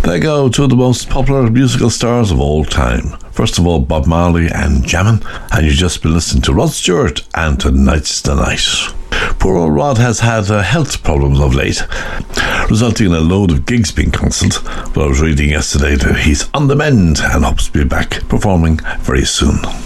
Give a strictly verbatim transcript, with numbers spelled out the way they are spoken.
They go two of the most popular musical stars of all time. First of all, Bob Marley and Jammin', and you've just been listening to Rod Stewart and Tonight's the Night. Poor old Rod has had uh, health problems of late, resulting in a load of gigs being cancelled, but I was reading yesterday that he's on the mend and hopes to be back performing very soon.